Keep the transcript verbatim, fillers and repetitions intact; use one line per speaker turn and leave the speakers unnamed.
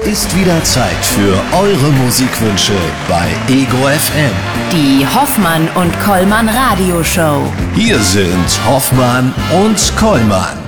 ist wieder Zeit für eure Musikwünsche bei Ego F M.
Die Hoffmann und Kollmann Radioshow.
Hier sind Hoffmann und Kollmann.